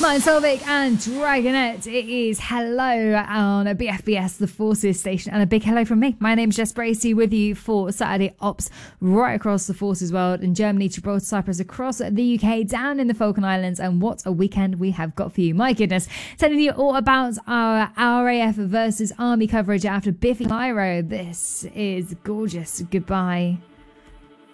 Martin Solveig and Dragonette. It is hello on BFBS, the Forces station, and a big hello from me. My name's Jess Bracey with you for Saturday Ops right across the Forces world, in Germany, Gibraltar, Cyprus, across the UK, down in the Falkland Islands, and what a weekend we have got for you. My goodness, telling you all about our RAF versus Army coverage after Biffy Clyro. This is gorgeous. Goodbye.